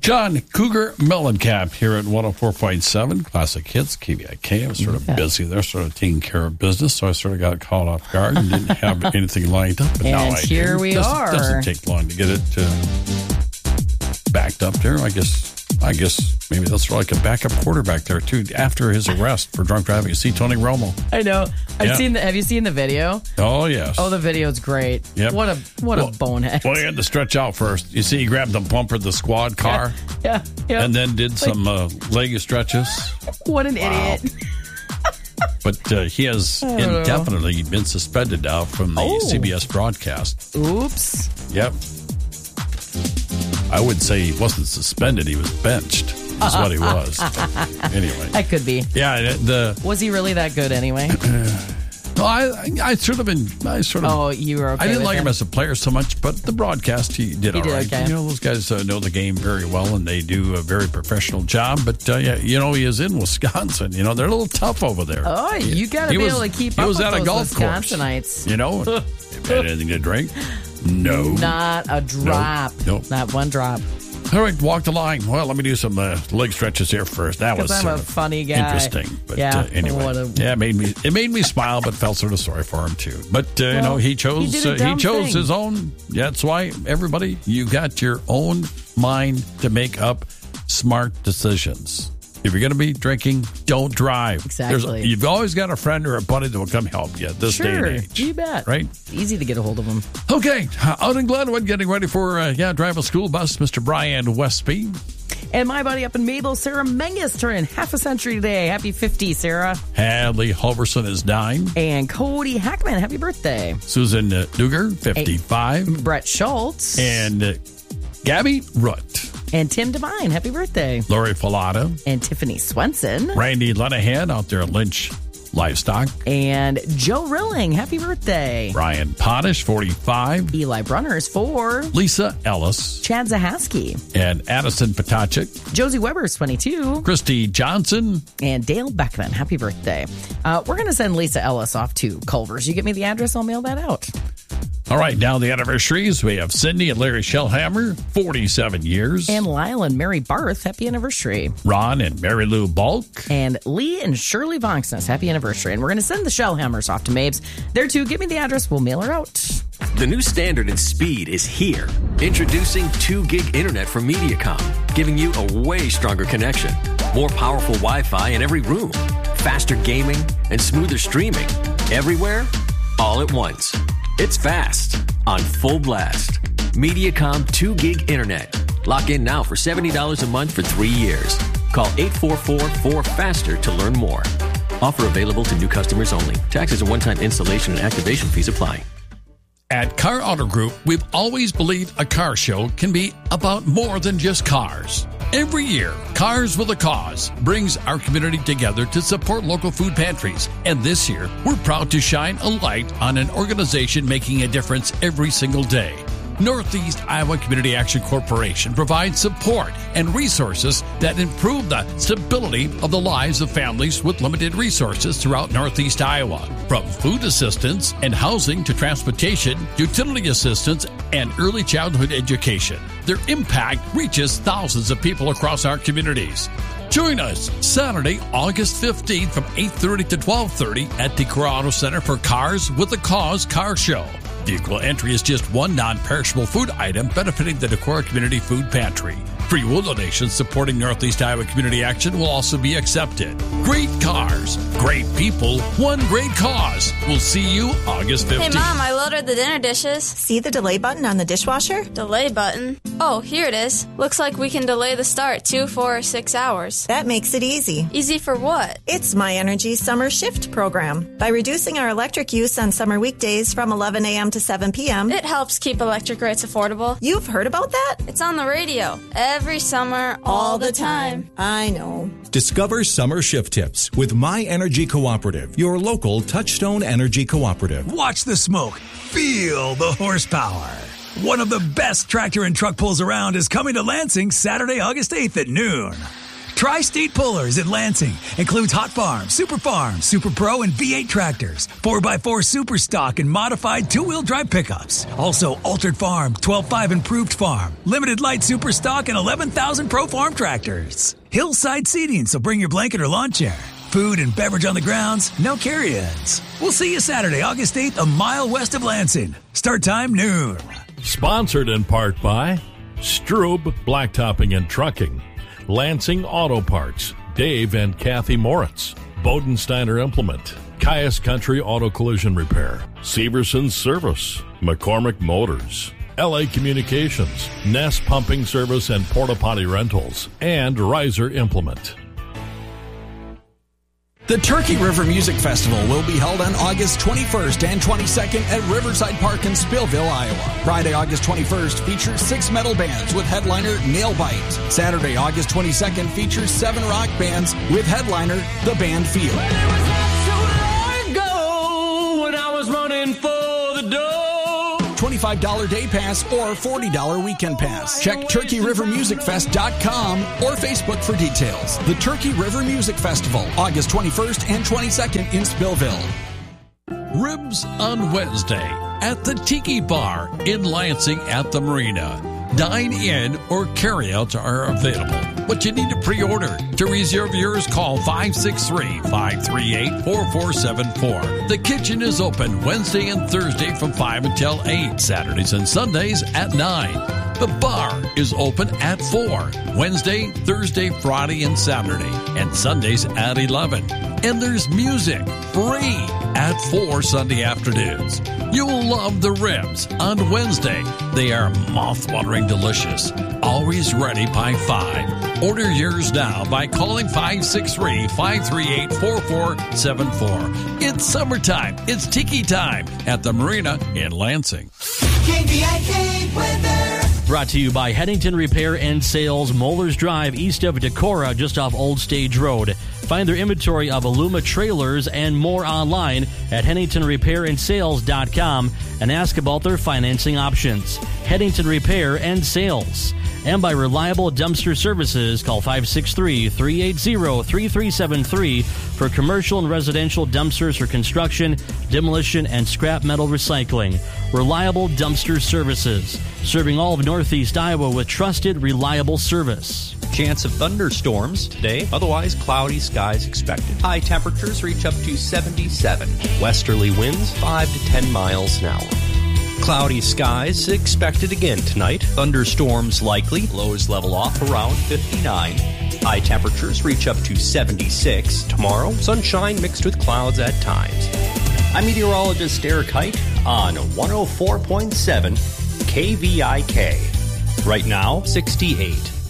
John Cougar Mellencamp here at 104.7 Classic Hits, KVIK. I was sort of busy there, sort of taking care of business, so I sort of got caught off guard and didn't have anything lined up. But and now here we are. It doesn't take long to get it backed up there. I guess maybe that's like a backup quarterback there, too, after his arrest for drunk driving. You see Tony Romo. I know. Have you seen the video? Oh, yes. Oh, the video's great. Yep. What a bonehead. Well, he had to stretch out first. You see, he grabbed the bumper of the squad car. Yeah. And then did some leg stretches. What an idiot. But he has indefinitely been suspended now from the CBS broadcast. Oops. Yep. I would say he wasn't suspended. He was benched is what he was. Anyway. That could be. Yeah. Was he really that good anyway? No, I sort of. Oh, you were okay. I didn't like him as a player so much, but the broadcast, he did all right. Okay. You know, those guys know the game very well, and they do a very professional job. But, he is in Wisconsin. You know, they're a little tough over there. Oh, you got to be able to keep up with those Wisconsinites. You know, if had anything to drink? No. Not a drop. Nope. Not one drop. All right, walk the line. Well, let me do some leg stretches here first. That was I'm a funny guy. Interesting. But anyway, it made me smile, but felt sort of sorry for him too. But he chose his own. That's why everybody, you got your own mind to make up smart decisions. If you're going to be drinking, don't drive. Exactly. You've always got a friend or a buddy that will come help you at this day and age. You bet. Right? It's easy to get a hold of them. Okay. Out in Glenwood, getting ready for, drive a school bus, Mr. Brian Westby. And my buddy up in Mabel, Sarah Menges, turning half a century today. Happy 50, Sarah. Hadley Halverson is 9. And Cody Hackman, happy birthday. Susan Duger, 55. Brett Schultz. And Gabby Rutt. And Tim Devine, happy birthday. Lori Falata. And Tiffany Swenson. Randy Lenahan out there at Lynch Livestock. And Joe Rilling, happy birthday. Brian Potash, 45. Eli Brunners, 4. Lisa Ellis. Chad Zahaski. And Addison Potachik. Josie Weber's 22. Christy Johnson. And Dale Beckman, happy birthday. We're going to send Lisa Ellis off to Culver's. You get me the address, I'll mail that out. All right, now the anniversaries. We have Cindy and Larry Shellhammer, 47 years. And Lyle and Mary Barth, happy anniversary. Ron and Mary Lou Bulk. And Lee and Shirley Vonksness, happy anniversary. And we're going to send the Shellhammers off to Mabes. There too, give me the address, we'll mail her out. The new standard in speed is here. Introducing 2 gig internet from Mediacom, giving you a way stronger connection. More powerful Wi-Fi in every room. Faster gaming and smoother streaming. Everywhere, all at once. It's fast, on full blast. Mediacom 2 gig internet. Lock in now for $70 a month for 3 years. Call 844-4FASTER to learn more. Offer available to new customers only. Taxes and one-time installation and activation fees apply. At Car Auto Group, we've always believed a car show can be about more than just cars. Every year, Cars with a Cause brings our community together to support local food pantries. And this year, we're proud to shine a light on an organization making a difference every single day. Northeast Iowa Community Action Corporation provides support and resources that improve the stability of the lives of families with limited resources throughout Northeast Iowa. From food assistance and housing to transportation, utility assistance, and early childhood education, their impact reaches thousands of people across our communities. Join us Saturday, August 15th from 8:30 to 12:30 at the Car Auto Center for Cars with a Cause Car Show. Vehicle entry is just one non-perishable food item benefiting the Decorah Community Food Pantry. Free will donations supporting Northeast Iowa Community Action will also be accepted. Great cars, great people, one great cause. We'll see you August 15th. Hey, Mom, I loaded the dinner dishes. See the delay button on the dishwasher? Delay button? Oh, here it is. Looks like we can delay the start 2, 4, or 6 hours. That makes it easy. Easy for what? It's My Energy Summer Shift program. By reducing our electric use on summer weekdays from 11 a.m. to 7 p.m., it helps keep electric rates affordable. You've heard about that? It's on the radio. Every summer, all the time. I know. Discover summer shift tips with My Energy Cooperative, your local Touchstone Energy Cooperative. Watch the smoke. Feel the horsepower. One of the best tractor and truck pulls around is coming to Lansing Saturday, August 8th at noon. Tri-State Pullers in Lansing includes Hot Farm, Super Farm, Super Pro, and V8 tractors, 4x4 Super Stock and modified two-wheel drive pickups. Also, Altered Farm, 12.5 Improved Farm, Limited Light Super Stock, and 11,000 Pro Farm tractors. Hillside seating, so bring your blanket or lawn chair. Food and beverage on the grounds, no carry-ins. We'll see you Saturday, August 8th, a mile west of Lansing. Start time noon. Sponsored in part by Strube Blacktopping and Trucking, Lansing Auto Parts, Dave and Kathy Moritz, Bodensteiner Implement, Caius Country Auto Collision Repair, Severson's Service, McCormick Motors, LA Communications, Nest Pumping Service and Porta Potty Rentals, and Riser Implement. The Turkey River Music Festival will be held on August 21st and 22nd at Riverside Park in Spillville, Iowa. Friday, August 21st features 6 metal bands with headliner Nailbite. Saturday, August 22nd features 7 rock bands with headliner The Band Field. $25 day pass or $40 weekend pass. Check TurkeyRiverMusicFest.com or Facebook for details. The Turkey River Music Festival, August 21st and 22nd in Spillville. Ribs on Wednesday at the Tiki Bar in Lansing at the Marina. Dine-in or carry-outs are available, but you need to pre-order. To reserve yours, call 563-538-4474. The kitchen is open Wednesday and Thursday from 5 until 8, Saturdays and Sundays at 9. The bar is open at 4, Wednesday, Thursday, Friday, and Saturday, and Sundays at 11. And there's music free at 4 Sunday afternoons. You will love the ribs on Wednesday. They are mouth-watering delicious. Always ready by 5. Order yours now by calling 563-538-4474. It's summertime. It's tiki time at the Marina in Lansing. KVIK weather. Brought to you by Headington Repair and Sales, Moeller's Drive, east of Decorah, just off Old Stage Road. Find their inventory of Aluma trailers and more online at HeadingtonRepairandSales.com and ask about their financing options. Headington Repair and Sales. And by Reliable Dumpster Services, call 563-380-3373 for commercial and residential dumpsters for construction, demolition, and scrap metal recycling. Reliable Dumpster Services, serving all of Northeast Iowa with trusted, reliable service. Chance of thunderstorms today, otherwise cloudy skies expected. High temperatures reach up to 77. Westerly winds 5 to 10 miles an hour. Cloudy skies expected again tonight. Thunderstorms likely. Lows level off around 59. High temperatures reach up to 76. Tomorrow, sunshine mixed with clouds at times. I'm meteorologist Eric Height on 104.7 KVIK. Right now, 68.